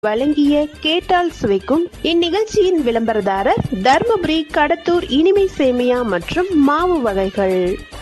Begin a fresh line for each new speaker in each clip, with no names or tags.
வழங்கிய கேட்டால் சுவைக்கும் இந்நிகழ்ச்சியின் விளம்பரதாரர் தர்மபுரி கடத்தூர் இனிமை சேமியா மற்றும் மாவு வகைகள்.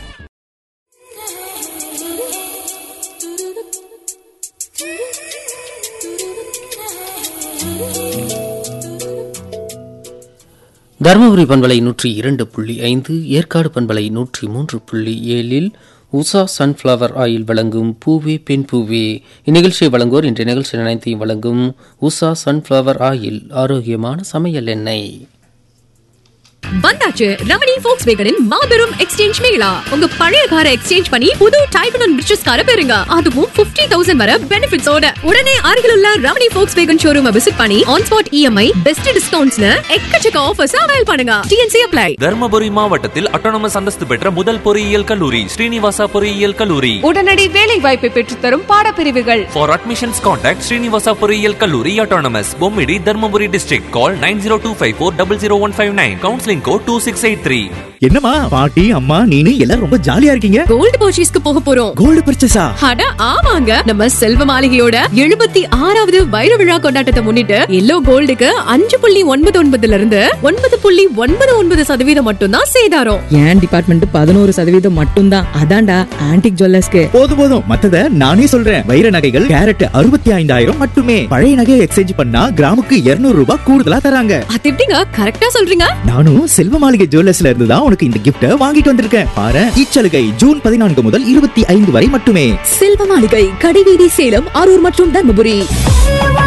தர்மபுரி பண்பலை 102.5, ஏற்காடு பண்பலை 103.7 உஷா சன்ஃப்ளவர் ஆயில் வழங்கும் பூவே பெண் பூவே. இந்நிகழ்ச்சியை வழங்குவோர் இன்றைய நிகழ்ச்சி அனைத்தையும் வழங்கும் உஷா சன்ஃப்ளவர் ஆயில், ஆரோக்கியமான சமையல் எண்ணெய்.
வந்தாச்சு ரமணி ஃபோக்ஸ்வேகனின் மாபெரும் எக்ஸ்சேஞ்ச் மேளா. உங்க பழைய காரை எக்ஸ்சேஞ்ச் பண்ணி புது டைப் அண்ட் ரிச்சஸ் காரை பெறுங்க. அதுவும் 50,000 வரை பெனிஃபிட்ஸோட. உடனே அருகில் உள்ள ரமணி ஃபோக்ஸ்வேகன் ஷோரூமை விசிட் பண்ணி ஆன் ஸ்பாட் இஎம்ஐ, பெஸ்ட் டிஸ்கவுண்ட்ஸ்னு எக்கச்சக்க ஆஃபர்ஸ் அவைல் பண்ணுங்க. DNC apply.
தர்மபுரி மாவட்டத்தில் அட்டானமஸ் அந்தஸ்து பெற்ற முதல் பொறியியல் கல்லூரி ஸ்ரீனிவாசா பொறியியல் கல்லூரி.
உடனடி வேலை வாய்ப்பை பெற்றுத்தரும் பாடப்பிரிவுகள்.
For admissions contact ஸ்ரீனிவாசா பொறியியல் கல்லூரி autonomous, Bommidi, Dharmapuri district. Call 9025400159. Counselling code 2683.
என்னம்மா பாட்டி அம்மா நீனு எல்லாரும் ரொம்ப ஜாலியா இருக்கீங்க?
கோல்டு பர்ச்சேஸ்க்கு போக போறோம்.
கோல்டு பர்ச்சேஸா?
அட ஆமாங்க, நம்ம செல்வ மாளிகையோட 76வது வைர விழா கொண்டாட்டத்தை முன்னிட்டு எல்லோ கோல்டுக்கு 5.99 இருந்து 9.99% மட்டும் தான் சேதாரம்.
என் டிபார்ட்மெண்ட் 11% மட்டும் தான். அதான்டா ஆன்டிக் ஜுவல்லர்ஸ்க்கு.
போதும் மத்தத நானே சொல்றேன். வைர நகைகள் கேரட் 65,000 மட்டுமே. பழைய நகையை எக்ஸ்சேஞ்ச் பண்ணா கிராமுக்கு 200 ரூபாய் கூடுதலா தராங்க.
அது எப்படிங்க கரெக்டா சொல்றீங்க?
நானும் செல்வ மாளிகை ஜுவல்லர்ஸ்ல இருந்து தான் உனக்கு இந்த கிஃப்ட வாங்கிட்டு வந்திருக்கேன். பாரு, இச்சலுகை ஜூன் 14 முதல் 25 வரை மட்டுமே.
செல்வ மாளிகை, கடைவீதி, சேலம், அரூர் மற்றும் தர்மபுரி.